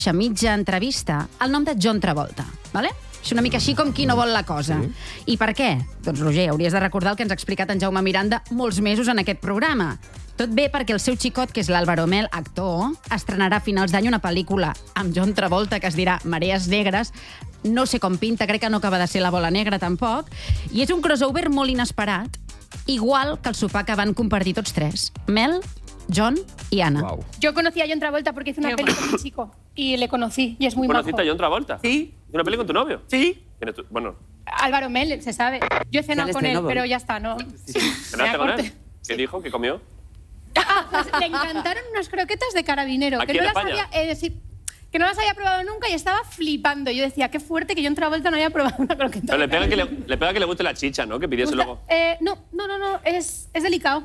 a mitja entrevista el nom de John Travolta, ¿vale? És una mica així com qui no vol la cosa. I per què? Doncs, Roger, hauries de recordar el que ens ha explicat en Jaume Miranda molts mesos en aquest programa. Tot bé perquè el seu xicot, que és l'Álvaro Mel, actor, estrenarà a finals d'any una pel·lícula amb John Travolta que es dirà Marees Negres. No sé com pinta, crec que no acaba de ser La bola negra tampoc. I és un crossover molt inesperat, igual que el sopar que van compartir tots tres. Mel, John y Ana. Wow. Yo conocí a John Travolta porque hice una peli con mi chico y le conocí y es muy majo. ¿Conociste a John Travolta? Sí. ¿Hizo una peli con tu novio? Sí. ¿Quién es tu? Bueno, Álvaro Mel, se sabe. Yo he cenado con él, pero ya está, ¿no? ¿cenaste con él? ¿Qué dijo? ¿Qué comió? Pues le encantaron unas croquetas de carabinero. ¿Aquí que no en las España? había, que no las había probado nunca y estaba flipando. Yo decía, qué fuerte que John Travolta no haya probado una croqueta. Pero de le pega carabinero. que le guste la chicha, ¿no? Que pidiese luego. No, es delicado.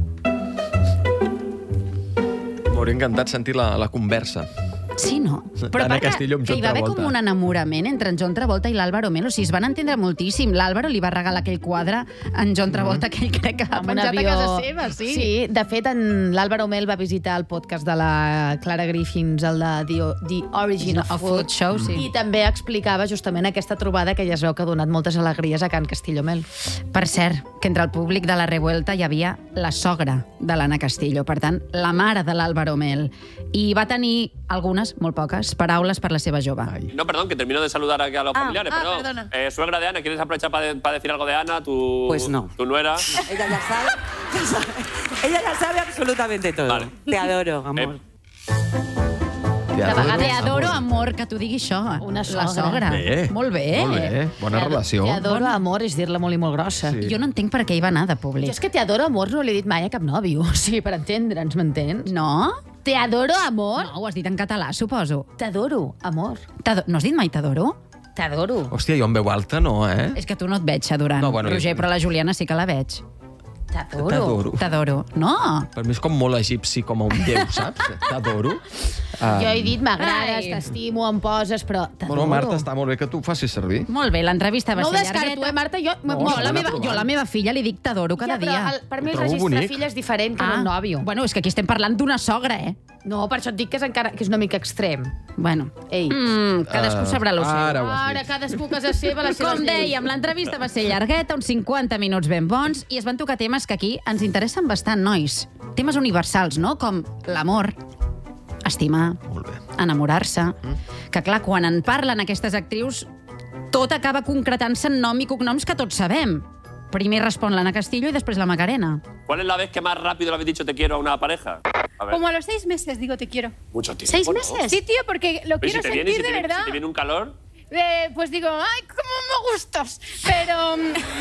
M'hauria encantat sentir la conversa. Sí, no? Però Ana a part Castillo amb que hi John va haver Travolta. com un enamorament entre en John Travolta i l'Álvaro Mel. O sigui, es van entendre moltíssim. L'Álvaro li va regalar aquell quadre en John Travolta que ell crec que ha penjat a casa seva, sí. Sí, de fet, l'Álvaro Mel va visitar el podcast de la Clara Griffiths, el de The Origin of Food Show, sí. i també explicava justament aquesta trobada que ja es veu que ha donat moltes alegries a Can Castillo Mel. Per cert, que entre el públic de la Revuelta hi havia la sogra de l'Anna Castillo, per tant, la mare de l'Álvaro Mel. I va tenir algunes, molt poques, paraules per la seva jove. No, perdón, que termino de saludar aquí a los familiares. perdona. Suegra de Ana, ¿quieres aprovechar para decir algo de Ana? Pues no. Tu nuera. Ella ya sabe. Ella ya sabe absolutamente todo. Vale. Te adoro, amor. Te adoro, amor, que t'ho digui això. Una La sogra. sogra. Bé. Molt bé. Molt bé. Bona relació. Te adoro, amor, és dir-la molt i molt grossa. Sí. Jo no entenc per què hi va anar de Jo públic. és que te adoro, amor, no l'he dit mai a cap nòvio. O sigui, per entendre'ns, m'entens? No? Te adoro, amor. No, ho has dit en català, suposo. T'adoro, amor. No has dit mai t'adoro? T'adoro. Hòstia, jo en veu alta no, eh? És que tu no et veig adorant, No, bueno, Roger, però la Juliana sí que la veig. T'adoro. T'adoro. T'adoro. No? Per mi és com molt egipci, com a un déu, saps? T'adoro. Jo he dit m'agrades, Ai. t'estimo, em poses, però t'adoro. Bueno, Marta, està molt bé que tu ho facis servir. Molt bé, l'entrevista va No ho ser descarto, llargueta. Marta? Jo, No, Jo, s'ha la d'anar meva, provant. jo a la meva filla li dic t'adoro cada dia. Per mi el Ho trobo registre bonic. fill és diferent que un nòvio. Bueno, és que aquí estem parlant d'una sogra, eh? No, per això et dic que és una mica extrem. Bueno, Ei. cadascú sabrà el seu. Ara ho has Ara, dit. cadascú casa seva, les seves Com dèiem, l'entrevista va ser llargueta, uns 50 minuts ben bons, i es van tocar temes que aquí ens interessen bastant, nois. Temes universals, no? Com l'amor, estimar, Molt bé. enamorar-se. Que clar, quan en parlen aquestes actrius, tot acaba concretant-se en nom i cognoms que tots sabem. Primer respon l'Anna Castillo i després la Macarena. ¿Cuál es la vez que más rápido le habéis dicho te quiero a una pareja? A ver. Como a los 6 meses digo te quiero. Mucho tiempo. ¿6 ¿no? meses? Sí, tío, porque lo Pero quiero si te viene, sentir de verdad. Si te viene un calor, Pues digo, ay, cómo me gustas. Pero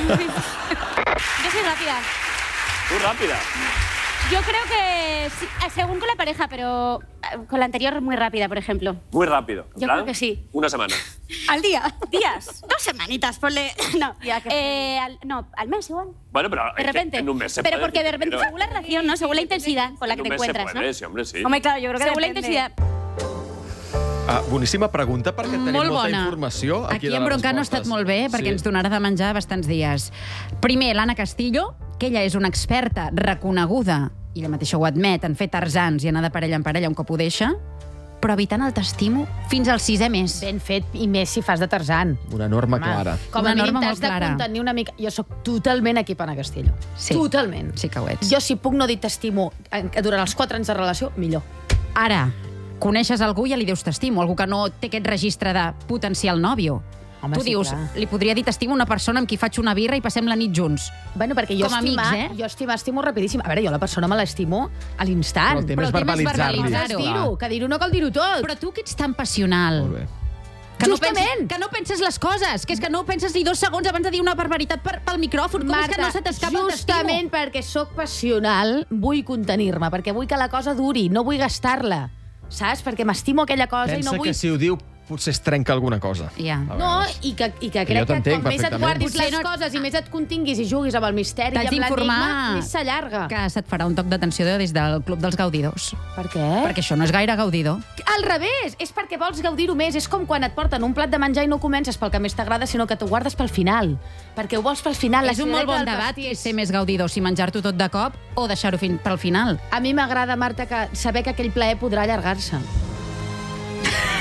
yo soy rápida. tú rápida. Yo creo que sí, según con la pareja, pero con la anterior muy rápida, por ejemplo. Muy rápido. ¿En Yo plan? creo que sí. Una semana. Al día. ¿Días? 2 semanitas, ponle... No, al mes igual. Bueno, pero De repente. en un mes se Pero puede porque de decir repente, quiero. según la relación, ¿no? Según la intensidad con la que En un te mes se encuentras, puede, ¿no? sí, hombre, sí. Hombre, claro, yo creo que según la depende. intensidad. Boníssima pregunta, perquè tenim Molt molta bona. informació aquí, Aquí de en les Broncano ha respostes. estat molt bé, perquè ens donarà de menjar bastants dies. Primer, l'Anna Castillo, que ella és una experta reconeguda, i ella mateixa ho admet, en fer tarzans i anar de parella en parella un cop ho deixa, però evitant el t'estimo fins al 6è mes. Ben fet, i més si fas de Tarzan. Una norma clara. Com Una a mínim norma t'has molt de clara. contenir una mica. Jo sóc totalment equip Anna Castillo. Sí. Totalment. Sí que ho ets. Jo, si puc no dir t'estimo durant els 4 anys de relació, millor. Ara, coneixes algú i ja li dius t'estimo, algú que no té aquest registre de potencial nòvio. Home, Tu sí, dius, clar. li podria dir t'estimo a una persona amb qui faig una birra i passem la nit junts. Bueno, perquè jo Com a amics, jo estimo rapidíssim. A veure, jo la persona me l'estimo a l'instant. Però el tema és verbalitzar-li. Dir-ho, que dir-ho no cal dir-ho tot. Però tu que ets tan passional, Molt bé. Justament. que no penses les coses, que és que no penses ni 2 segons abans de dir una barbaritat pel micròfon. Com és que no se t'escapa el t'estimo? justament perquè sóc passional, vull contenir-me, perquè vull que la cosa duri, no vull gastar-la. Saps? Perquè m'estimo aquella cosa i Pensa no vull... que si ho diu potser es trenca alguna cosa. Ja. A No, vegades. i que jo crec que t'entenc com més et perfectament. guardis Potser les no- coses i més et continguis i juguis amb el misteri i T'haig amb l'enigma, d'informar més s'allarga. que se't farà un toc d'atenció des del Club dels Gaudidors. Per què? Perquè això no és gaire gaudidor. Al revés, és perquè vols gaudir-ho més. És com quan et porten un plat de menjar i no comences pel que més t'agrada, sinó que t'ho guardes pel final. Perquè ho vols pel final. la És un molt cirereta bon del debat pastís. ser més gaudidor, si menjar-t'ho tot de cop o deixar-ho pel final. A mi m'agrada, Marta, saber que aquell plaer podrà allargar-se.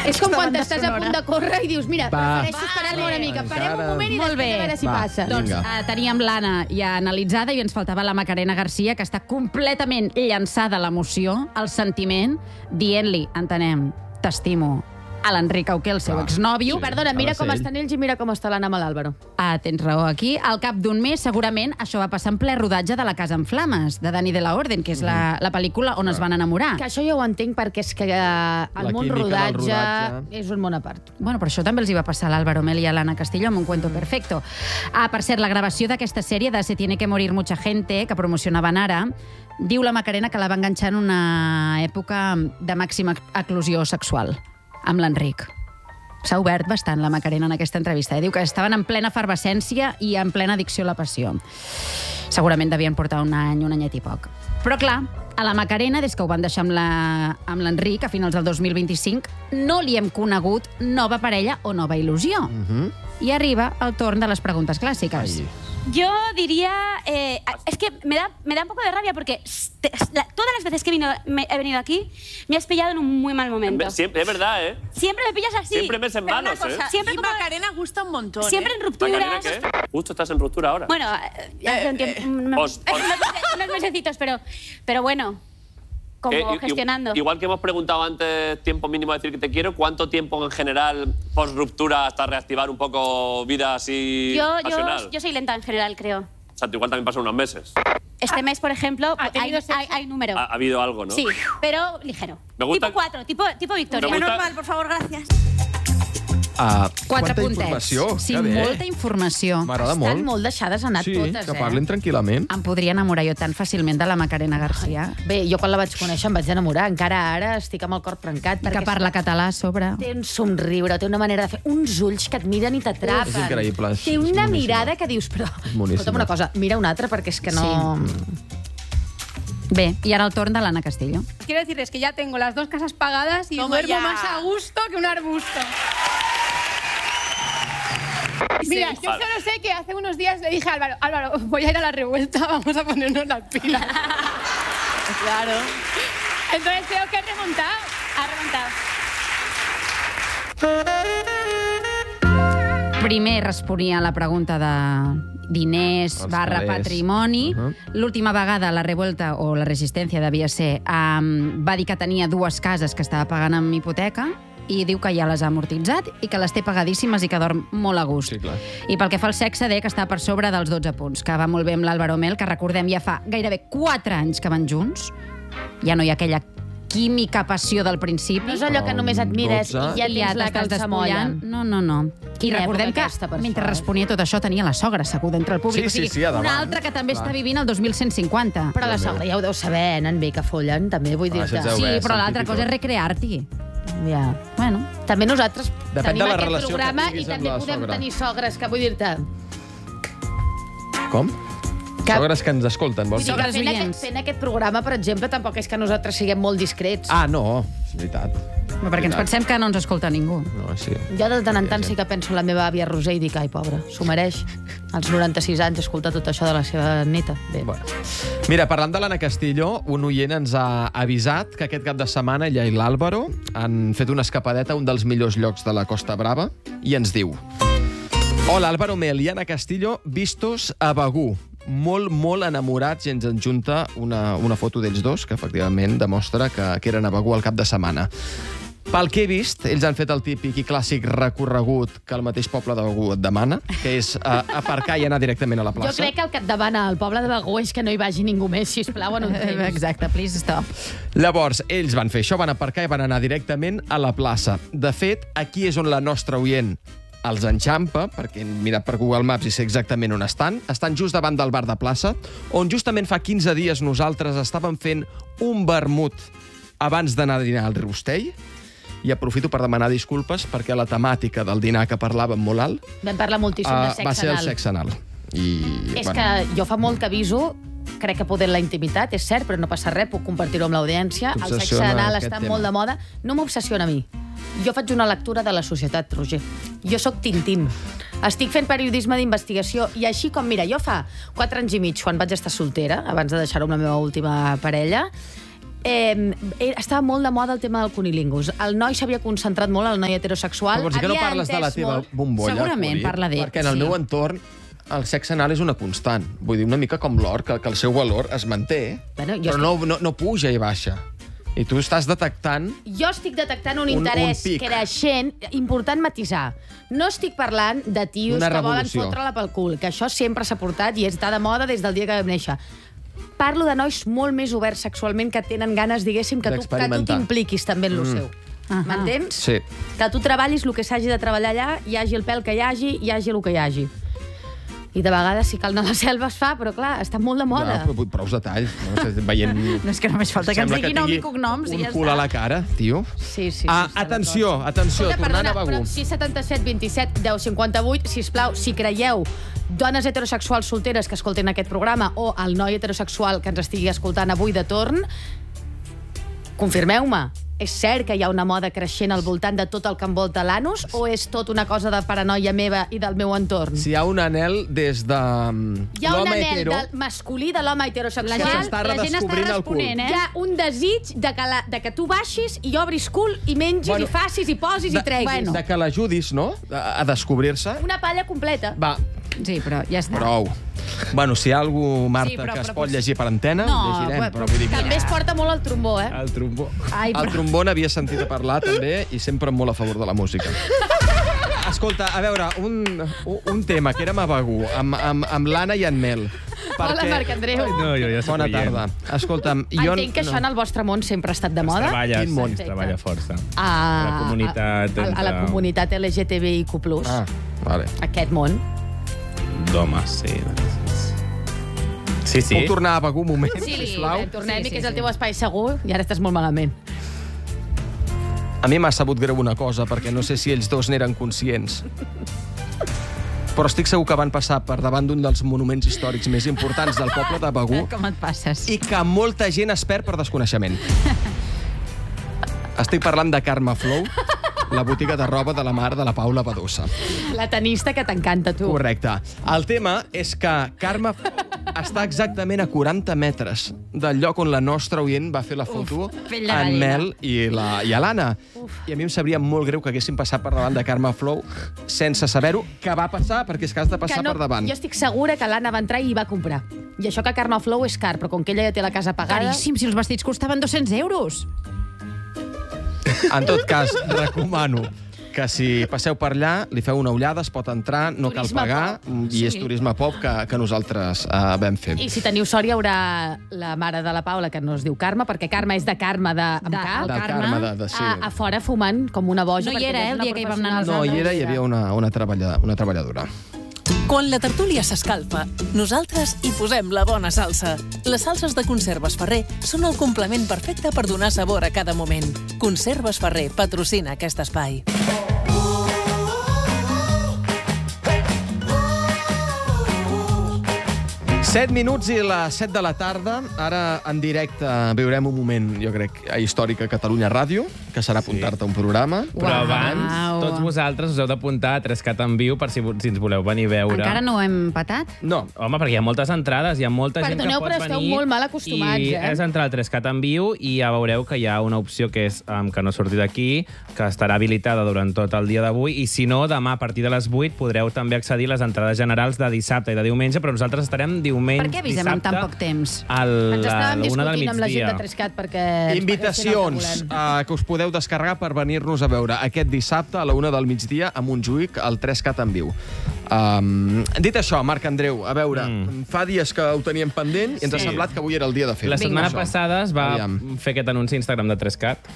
És com quan banda estàs a punt sonora. de córrer i dius, mira, Va. prefereixo esperar-me una mica. Parem un Encara. moment i Molt després bé. a veure si Va. passa. Doncs Vinga. teníem l'Anna ja analitzada i ens faltava la Macarena Garcia, que està completament llançada a l'emoció, al sentiment, dient-li, entenem, t'estimo, a l'Enric Auqué, el seu Clar. exnòvio. Sí. Perdona, ha mira de com ser ell. estan ells i mira com està l'Anna amb l'Àlvaro. Ah, tens raó aquí. Al cap d'un mes, segurament, això va passar en ple rodatge de La Casa en Flames, de Dani de la Orden, que és la pel·lícula on es van enamorar. Que això ja ho entenc perquè és que el món química del rodatge rodatge. és un món a part. Bueno, però això també els hi va passar a l'Álvaro Mel i a l'Anna Castillo amb Un cuento perfecto. Ah, per cert, la gravació d'aquesta sèrie de Se tiene que morir mucha gente, que promocionaven ara, diu la Macarena que la va enganxar en una època de màxima eclosió sexual, amb l'Enric. S'ha obert bastant la Macarena en aquesta entrevista. Diu que estaven en plena efervescència i en plena addicció a la passió. Segurament devien portar un anyet i poc. Però clar, a la Macarena, des que ho van deixar amb l'Enric a finals del 2025, no li hem conegut nova parella o nova il·lusió. I arriba el torn de les preguntes clàssiques. Ai. Yo diría... es que me da un poco de rabia porque todas las veces que he venido aquí me has pillado en un muy mal momento. Siempre, es verdad, ¿eh? Siempre me pillas así. Siempre mes en Pero una manos, ¿eh? cosa, Siempre Y como... Macarena gusta un montón. Siempre en Macarena, rupturas. ¿qué? Justo estás en ruptura ahora. Bueno, hace un tiempo... Os- unos mesecitos, pero bueno, como gestionando. Igual que hemos preguntado antes, tiempo mínimo de decir que te quiero, ¿cuánto tiempo en general post ruptura hasta reactivar un poco vida así pasional? Yo soy lenta en general, creo. O sea, igual también pasan unos meses. Este mes, por ejemplo, ¿ha tenido sexo? hay número. Ha habido algo, ¿no? Sí, pero ligero. Me gusta- Tipo 4, tipo Victoria. Me gusta- Normal, por favor, gracias. Quatre Quanta puntets. informació. Sí, que bé. molta informació. M'agrada Estan molt. molt deixades anar Sí, totes, que parlin tranquil·lament. Em podria enamorar jo tan fàcilment de la Macarena Garcia. Bé, jo quan la vaig conèixer em vaig enamorar. Encara ara estic amb el cor trencat. Que parla català a sobre. Té un somriure, té una manera de fer... Uns ulls que et miren i t'atrapen. És increïble, és Té una boníssima. mirada que dius, però... boníssima. Escolta'm una cosa, mira una altra perquè és que no... Bé, i ara el torn de l'Anna Castillo. Quiero decirles que ya tengo las 2 casas pagadas y Toma duermo ya. más a gusto que un arbusto. Mira, yo Vale. solo sé que hace unos días le dije a Álvaro, voy a ir a la revuelta, vamos a ponernos las pilas. Claro. Entonces tengo que remontar. Ha remontado. Primer responia a la pregunta de diners Els barra calés. patrimoni. L'última vegada la revolta o la resistència devia ser... va dir que tenia 2 cases que estava pagant amb hipoteca i diu que ja les ha amortitzat i que les té pagadíssimes i que dorm molt a gust. Sí, clar. I pel que fa al sexe, deia que està per sobre dels 12 punts, que va molt bé amb l'Álvaro Mel, que recordem ja fa gairebé 4 anys que van junts. Ja no hi ha aquella química, passió del principi. No és allò que només et mires 12. i ja tens la t'estàs calça molla. despullant. No. I Quina recordem època que aquesta, per mentre això, responia tot això tenia la sogra asseguda entre el públic. Sí, O sigui, sí, a davant. una altra que també Clar. està vivint el 2150. Però la sogra ja ho deu saber, nen bé, que follen, també, vull dir-te. això ja ho Sí, bé, però l'altra científico. cosa és recrear-t'hi. Ja. Bueno, També nosaltres Depèn tenim de la aquest relació que programa i tinguis amb també la podem sogra. tenir sogres, que vull dir-te... Com? Que- Sogres que ens escolten, vols Vull dir dir? que Sogres oients. fent aquest programa, per exemple, tampoc és que nosaltres siguem molt discrets. Ah, no, és veritat. perquè ens pensem que no ens escolta ningú. No, sí. Jo de tant en tant sí que penso en la meva àvia Roser i dic, ai, pobra, s'ho mereix. Als 96 anys escoltar tot això de la seva neta. Bé. Bueno. Mira, parlant de l'Anna Castillo, un oient ens ha avisat que aquest cap de setmana ella i l'Àlvaro han fet una escapadeta a un dels millors llocs de la Costa Brava i ens diu: Hola, Álvaro Mel i Anna Castillo, vistos a Begur. Molt enamorats, i ens adjunta una foto d'ells dos, que efectivament demostra que eren a Begur al cap de setmana. Pel que he vist, ells han fet el típic i clàssic recorregut que el mateix poble de Begur et demana, que és aparcar i anar directament a la plaça. Jo crec que el que et demana al poble de Begur és que no hi vagi ningú més, sisplau, en un temps. Exacte, please stop. Llavors, ells van fer això, van aparcar i van anar directament a la plaça. De fet, aquí és on la nostra oient els enxampa, perquè hem mirat per Google Maps i sé exactament on estan. Estan just davant del bar de plaça, on justament fa 15 dies nosaltres estàvem fent un vermut abans d'anar a dinar al Rostell. I aprofito per demanar disculpes perquè la temàtica del dinar que parlàvem molt alt Vam parlar moltíssim de sexe va ser el anal. sexe anal. I, És que jo fa molt que aviso, crec que poder la intimitat, és cert, però no passa res, puc compartir-ho amb l'audiència. El sexe T'obsessiona anal aquest està tema. molt de moda. No m'obsessiona a mi. Jo faig una lectura de la societat, Roger. Jo sóc Tintín. Estic fent periodisme d'investigació i així com, mira, jo fa 4 anys i mig, quan vaig estar soltera, abans de deixar-ho amb la meva última parella, estava molt de moda el tema del cunilingus. El noi s'havia concentrat molt, el noi heterosexual. Però vols dir que no parles de la teva bombolla? Segurament parla d'ell. Perquè en el meu entorn el sexe anal és una constant. Vull dir, una mica com l'or, que el seu valor es manté, però no puja i baixa. I tu estàs detectant... Jo estic detectant un interès creixent, important matisar. No estic parlant de tios que volen fotre-la pel cul, que això sempre s'ha portat i està de moda des del dia que vam néixer. Parlo de nois molt més oberts sexualment que tenen ganes, diguéssim, que tu t'impliquis també en lo seu. M'entens? Sí. Que tu treballis el que s'hagi de treballar allà, hi hagi el pèl que hi hagi el que hi hagi. I de vegades, si cal anar a la selva, es fa, però clar, està molt de moda. Ja, però prou detalls. No, és que només falta que ens digui nom i cognoms i ja està. Un cul a la cara, tio. Sí. Atenció, tornant a Begur. 677 27 10 58, sisplau, si creieu dones heterosexuals solteres que escolten aquest programa o el noi heterosexual que ens estigui escoltant avui de torn, confirmeu-me. És cert que hi ha una moda creixent al voltant de tot el que envolta l'anus o és tot una cosa de paranoia meva i del meu entorn? Si hi ha un anel des de hi ha un anel masculí de l'home heterosexual. La gent està responent, Hi ha un desig de que tu baixis i obris cul i mengis i facis i posis i treguis. De que l'ajudis, no?, a descobrir-se. Una palla completa. Va. Sí, però ja està. Prou. Bueno, si hi ha algú, Marta, que es pot llegir per antena, llegirem. Però vull dir que... També es porta molt el trombó, eh? El trombó. El trombó n'havia sentit a parlar, també, i sempre molt a favor de la música. Escolta, a veure, un tema, que érem a Begur, amb l'Anna i en Mel. Hola, Marc Andreu. No, jo ja Bona tarda. Escolta'm, jo... Entenc que això en el vostre món sempre ha estat de moda. Es treballa força. A la comunitat LGTBIQ+. Ah, vale. Aquest món. D'homes, sí. Sí. Puc tornar a Begur un moment, sisplau? Sí, tornem-hi, que és el teu espai segur, i ara estàs molt malament. A mi m'ha sabut greu una cosa, perquè no sé si ells dos n'eren conscients. Però estic segur que van passar per davant d'un dels monuments històrics més importants del poble de Begur. Com et passes? I que molta gent es perd per desconeixement. Estic parlant de Carme Flow, la botiga de roba de la mar de la Paula Badosa. La tenista que t'encanta, tu. Correcte. El tema és que Carme està exactament a 40 metres del lloc on la nostra oient va fer la foto en Mel i a l'Anna. I a mi em sabria molt greu que haguessin passat per davant de Carme Flow sense saber-ho, que va passar, perquè és que has de passar per davant. Jo estic segura que l'Anna va entrar i hi va comprar. I això que Carme Flow és car, però com que ella ja té la casa pagada... Caríssim, si els vestits costaven 200 euros. En tot cas, recomano que si passeu per allà, li feu una ullada, es pot entrar, no cal pagar, i és turisme pop que nosaltres vam fer. I si teniu sort hi haurà la mare de la Paula, que no es diu Carme, perquè Carme és de Carme amb K. De Carme, sí. A fora fumant com una boja. No hi era, el dia que hi vam anar. No, hi era, hi havia una treballadora. Quan la tertúlia s'escalfa, nosaltres hi posem la bona salsa. Les salses de Conserves Ferrer són el complement perfecte per donar sabor a cada moment. Conserves Ferrer patrocina aquest espai. 7 minuts i les 7 de la tarda. Ara, en directe, viurem un moment, jo crec, històric a Catalunya Ràdio, que serà apuntar-te a un programa. Però abans, tots vosaltres us heu d'apuntar a 3CAT en viu per si ens voleu venir a veure. Encara no ho hem patat? No. Home, perquè hi ha moltes entrades, hi ha molta gent que pot venir. Perdoneu, però esteu molt mal acostumats, I és entrar al 3CAT en viu i ja veureu que hi ha una opció que és que no surti d'aquí, que estarà habilitada durant tot el dia d'avui, i si no, demà a partir de les 8 podreu també accedir a les entrades generals de dissabte i de diumenge, però nosaltres estarem diumenge, per què avisem amb tan poc temps? Ens estàvem discutint amb la gent de 3CAT perquè... Invitacions que us podeu descarregar per venir-nos a veure aquest dissabte a la 1 del migdia a Montjuïc, al 3CAT en viu. Dit això, Marc Andreu, a veure, fa dies que ho teníem pendent i ens ha semblat que avui era el dia de fer-ho. La setmana passada es va fer aquest anunci a Instagram de 3CAT.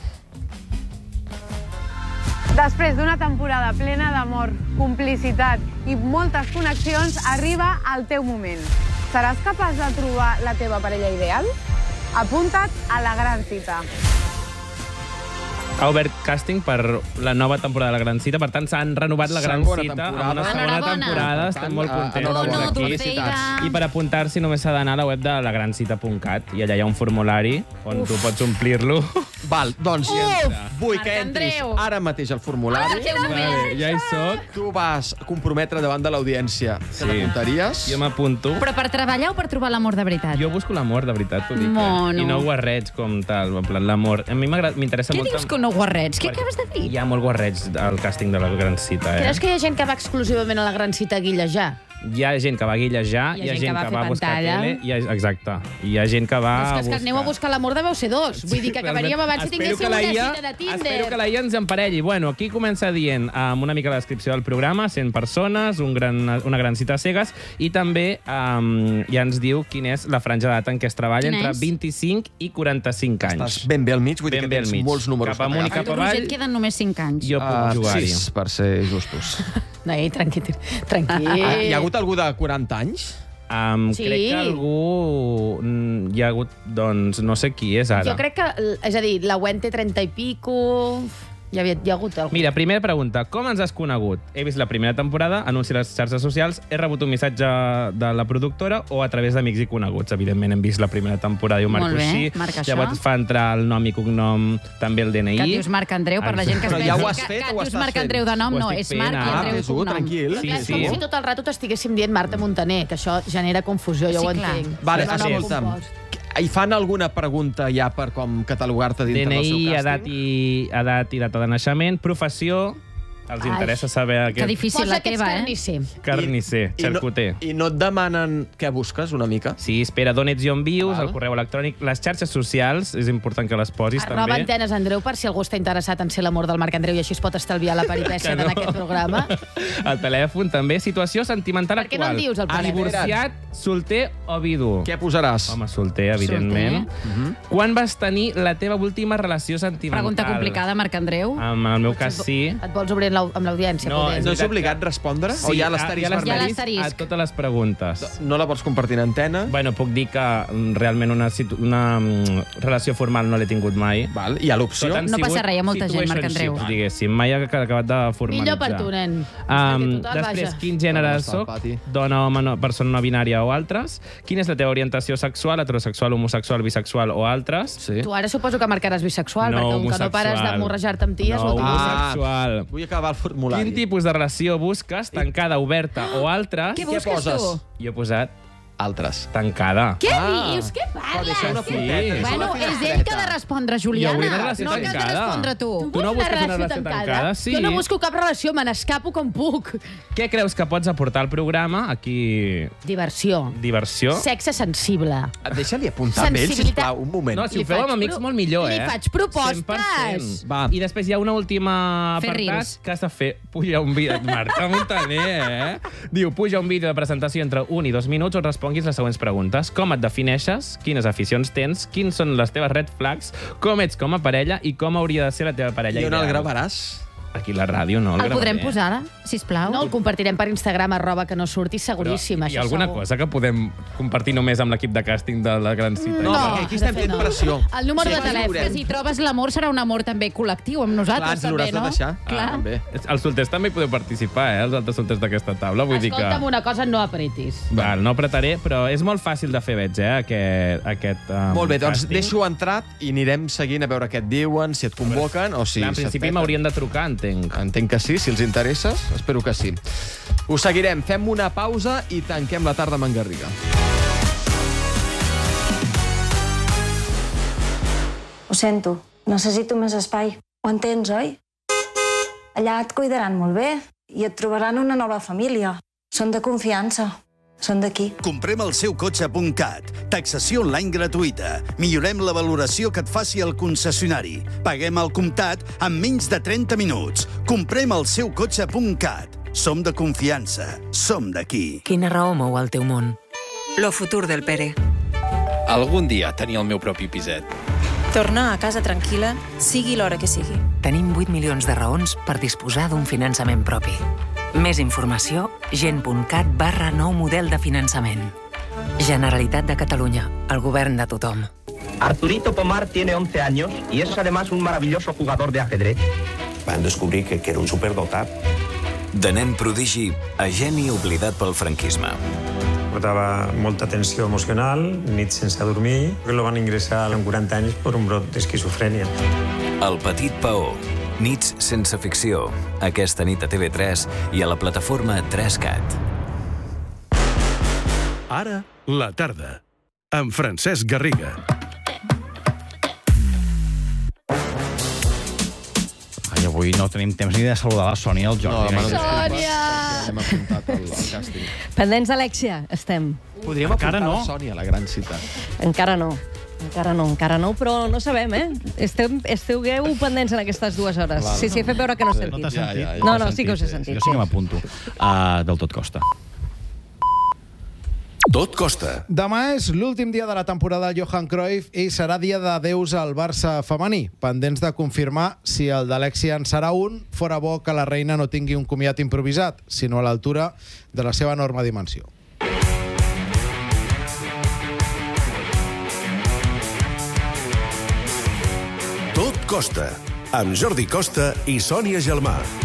Després d'una temporada plena d'amor, complicitat i moltes connexions, arriba el teu moment. Seràs capaç de trobar la teva parella ideal? Apunta't a la gran cita. Ha obert càsting per la nova temporada de La Gran Cita, per tant s'han renovat La Gran Cita amb una segona temporada. Estem molt contents aquí. I per apuntar-s'hi només s'ha d'anar a la web de lagrancita.cat i allà hi ha un formulari on tu pots omplir-lo. Val, doncs vull que entris ara mateix al formulari. Ja hi soc. Tu vas comprometre davant de l'audiència que t'apuntaries. Jo m'apunto. Però per treballar o per trobar l'amor de veritat? Jo busco l'amor de veritat, t'ho dic. I no guarreig com tal, en plan l'amor. A mi m'interessa molt... Què dius que no guarreig? Què acabes de dir? Hi ha molt guarreig al càsting de La Gran Cita, Creus que hi ha gent que va exclusivament a La Gran Cita a guillejar? Hi ha gent que va guillejar, hi ha gent que va a buscar tele, exacte. Hi ha gent que va a buscar... És que aneu a buscar l'amor deveu ser dos. Vull dir que acabaríem abans si tinguéssiu una cita de Tinder. Espero que la IA ens emparelli. Bueno, aquí comença dient amb una mica la descripció del programa, 100 persones, una gran cita a cegues, i també ja ens diu quina és la franja d'edat en què es treballa entre 25 i 45 anys. Estàs ben bé al mig, vull dir que tens molts números. Cap amunt i cap avall. Roger, et queden només 5 anys. Jo puc jugar-hi. 6, per ser justos. No, tranquil. Hi ha hagut algú de 40 anys? Crec que algú... Hi ha hagut, doncs, no sé qui és ara. Jo crec que, és a dir, la Gwen té 30 i pico... Hi ha hagut algú. Mira, primera pregunta. Com ens has conegut? He vist la primera temporada, anunci a les xarxes socials, he rebut un missatge de la productora o a través d'amics i coneguts. Evidentment, hem vist la primera temporada i ho marco així. Marca llavors fa entrar el nom i cognom, també el DNI. Que et dius Marc Andreu, per la gent que es pensa. Però ja ho has fet o ho estàs fent? Marc Andreu de nom, no, és Marc i Andreu i cognom. Tranquil. És com si tot el rato t'estiguéssim dient Marta Montaner, que això genera confusió, jo ho entenc. Vale, escolta'm. Hi fan alguna pregunta ja per com catalogar-te dintre del seu càsting? DNI, edat i data de naixement, professió... Els interessa saber... Que difícil la teva, Carnisser, xarcuter. I no et demanen què busques, una mica? Sí, espera, d'on ets i on vius, el correu electrònic, les xarxes socials, és important que les posis també. @ Antenes Andreu, per si algú està interessat en ser l'amor del Marc Andreu i així es pot estalviar la peripècia en aquest programa. El telèfon també, situació sentimental actual. Per què no el dius, el telèfon? Divorciat, solter o vidu? Què posaràs? Home, solter, evidentment. Quan vas tenir la teva última relació sentimental? Pregunta complicada, Marc Andreu. En el meu cas, sí. Et vols obrir amb l'audiència? No és obligat respondre? O hi ha l'asterisc vermell? A totes les preguntes. No la pots compartir en antena? Bueno, puc dir que realment una relació formal no l'he tingut mai. Val. Hi ha l'opció? No passa res, hi ha molta gent, Marc Andreu. Diguéssim, mai he acabat de formalitzar. Millor per tu, nen. Després, quin gènere soc? Dona, home, persona no binària o altres? Quina és la teva orientació sexual? Heterosexual, homosexual, bisexual o altres? Tu ara suposo que marcaràs bisexual, perquè com que no pares d'emmorrejar-te amb ties... No, homosexual. Vull acabar el formulari. Quin tipus de relació busques? Tancada, oberta o altres? Què busques tu? Jo he posat altres. Tancada. Què dius? Què parles? Bueno, és ell que ha de respondre, Juliana. No que has de respondre tu. Tu no busques una relació tancada? Sí. Jo no busco cap relació, me n'escapo com puc. Què creus que pots aportar al programa? Aquí... Diversió. Diversió. Sexe sensible. Deixa-li apuntar amb ell, sisplau, un moment. No, si ho feu amb amics, molt millor, Li faig propostes. Va. I després hi ha una última apartat que has de fer. Puja un vídeo... Marta Montaner, Diu, puja un vídeo de presentació entre 1 i 2 minuts on responguis les següents preguntes. Com et defineixes? Quines aficions tens? Quins són les teves red flags? Com ets com a parella? I com hauria de ser la teva parella ideal? I on el gravaràs? Aquí a la ràdio no el podrem posar ara, sisplau? No, el compartirem per Instagram, @que no surti, seguríssim. Hi ha alguna cosa que podem compartir només amb l'equip de càsting de La Gran Cita? No, perquè aquí estem fent pressió. El número de telèfon. Que si trobes l'amor serà un amor també col·lectiu amb nosaltres, també, no? Clar, ens l'hauràs de deixar. Els solters també hi podeu participar, els altres solters d'aquesta taula. Escolta'm una cosa, no apretis. Val, no apretaré, però és molt fàcil de fer, veig, aquest molt bé, doncs deixo entrat i anirem seguint a veure què et diuen, si et convoquen o si... En principi m'haurien de trucar, entenc. Entenc que sí, si els interesses, espero que sí. Us seguirem, fem una pausa i tanquem la tarda amb en Garriga. Ho sento, necessito més espai. Ho entens, oi? Allà et cuidaran molt bé i et trobaran una nova família. Són de confiança. Són d'aquí. Comprem el seu cotxe.cat. Taxació online gratuïta. Millorem la valoració que et faci el concessionari. Paguem al comptat en menys de 30 minuts. Comprem el seu cotxe.cat. Som de confiança. Som d'aquí. Quina raó mou el teu món? Lo futur del Pere. Algun dia tenir el meu propi piset. Tornar a casa tranquil·la, sigui l'hora que sigui. Tenim 8 milions de raons per disposar d'un finançament propi. Més informació, gent.cat/nou model de finançament. Generalitat de Catalunya, el govern de tothom. Arturito Pomar tiene 11 años y es además un maravilloso jugador de ajedrez. Van descobrir que era un superdotat. De nen prodigi a geni oblidat pel franquisme. Portava molta tensió emocional, nits sense dormir, que lo van ingressar amb 40 anys per un brot d'esquizofrènia. El petit Paó, nits sense ficció, aquesta nit a TV3 i a la plataforma 3CAT. Ara, la tarda, amb Francesc Garriga. I avui no tenim temps ni de saludar la Sònia i el Jordi. Sònia! Hem apuntat el càsting. Pendents d'Alèxia, estem. Podríem apuntar la Sònia, la gran ciutat. Encara no, però no sabem, eh? Estigueu pendents en aquestes 2 hores. Sí, he fet veure que no he sentit. No t'has sentit? No, sí que us he sentit. Jo sí que m'apunto. Del tot costa. Tot costa. Demà és l'últim dia de la temporada del Johan Cruyff i serà dia d'adeus al Barça femení. Pendents de confirmar si el d'Alèxia en serà un, fora bo que la reina no tingui un comiat improvisat, sinó a l'altura de la seva enorme dimensió. Tot costa, amb Jordi Costa i Sònia Gelmà.